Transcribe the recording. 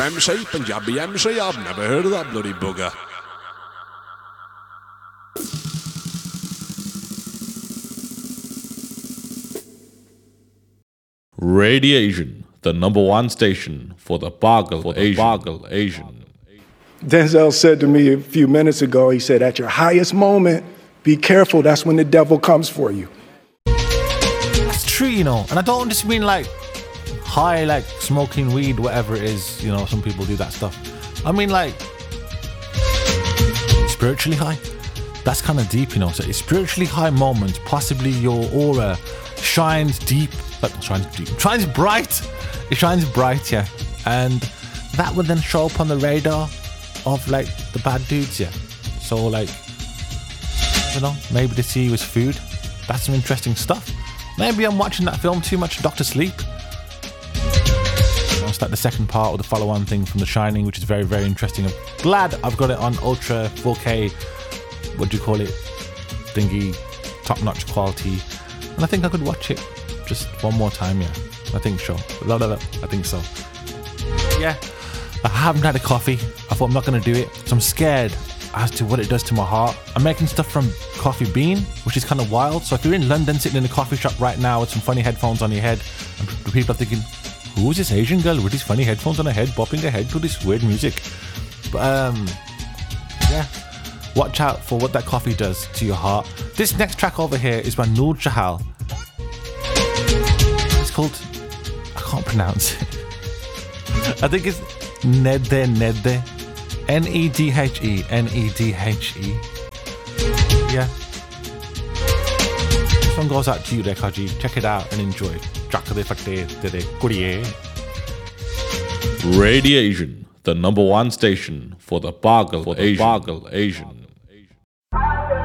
MC, Punjabi MC. I've never heard of that bloody bugger. Radiation, the #1 station for the Bagal Asian. Denzel said to me a few minutes ago, he said, at your highest moment, be careful, that's when the devil comes for you. That's true, you know, and I don't just mean like high, like smoking weed, whatever it is, you know, some people do that stuff. I mean like spiritually high. That's kind of deep, you know, so it's spiritually high moments, possibly your aura shines deep, shines bright. It shines bright, yeah, and that would then show up on the radar of like the bad dudes, yeah. So like, you know, maybe they see you as food. That's some interesting stuff. Maybe I'm watching that film too much, Dr. Sleep. It's like the second part or the follow-on thing from The Shining, which is very, very interesting. I'm glad I've got it on Ultra 4K, what do you call it, thingy, top-notch quality. And I think I could watch it just one more time, yeah. I think so. I think so. Yeah. I haven't had a coffee. I thought I'm not going to do it. So I'm scared as to what it does to my heart. I'm making stuff from coffee bean, which is kind of wild. So if you're in London sitting in a coffee shop right now with some funny headphones on your head, and the people are thinking, who is this Asian girl with these funny headphones on her head, bopping her head to this weird music? But yeah, watch out for what that coffee does to your heart. This next track over here is by Noor Chahal. It's called, I can't pronounce it. I think it's Nedhe. Nedhe. Yeah. This one goes out to you there, Kaji. Check it out and enjoy. Radiation, the #1 station for the Bagal Asian.